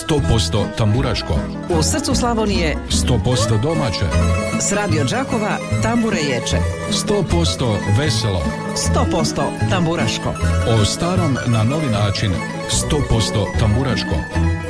100% tamburaško. U srcu Slavonije 100% domaće. S Radio Đakova tambure ječe. 100% veselo. 100% tamburaško. O starom na novi način. 100% tamburaško.